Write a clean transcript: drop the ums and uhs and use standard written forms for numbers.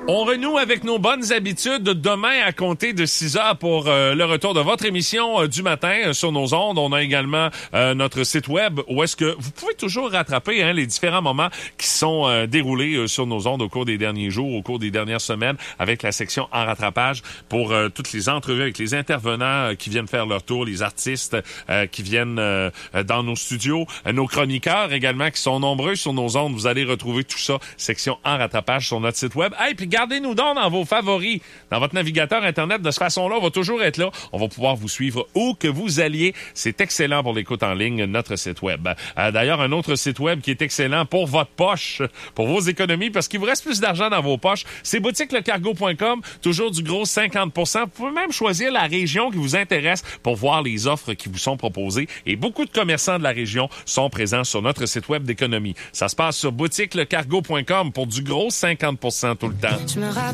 On renoue avec nos bonnes habitudes demain à compter de 6 heures pour le retour de votre émission du matin sur nos ondes. On a également notre site web où est-ce que vous pouvez toujours rattraper les différents moments qui sont déroulés sur nos ondes au cours des derniers jours, au cours des dernières semaines, avec la section en rattrapage pour toutes les entrevues avec les intervenants qui viennent faire leur tour, les artistes qui viennent dans nos studios, nos chroniqueurs également qui sont nombreux sur nos ondes. Vous allez retrouver tout ça, section en rattrapage sur notre site web. Hey, puis gardez-nous donc dans vos favoris, dans votre navigateur Internet. De cette façon-là, on va toujours être là. On va pouvoir vous suivre où que vous alliez. C'est excellent pour l'écoute en ligne, notre site web. D'ailleurs, un autre site web qui est excellent pour votre poche, pour vos économies, parce qu'il vous reste plus d'argent dans vos poches, c'est boutiquelecargo.com. Toujours du gros 50%. Vous pouvez même choisir la région qui vous intéresse pour voir les offres qui vous sont proposées. Et beaucoup de commerçants de la région sont présents sur notre site web d'économie. Ça se passe sur boutiquelecargo.com pour du gros 50% tout le temps.